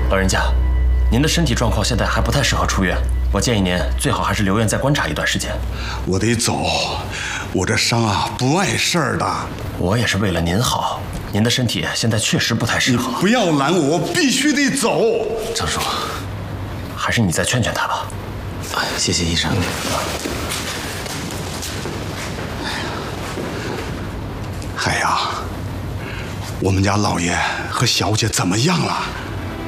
老人家，您的身体状况现在还不太适合出院，我建议您最好还是留院再观察一段时间。 我得走，我这伤啊不碍事儿的。 我也是为了您好，您的身体现在确实不太适合。 不要拦我，我必须得走。 张叔，还是你再劝劝他吧。 哎，谢谢医生。 海洋，我们家老爷和小姐怎么样了？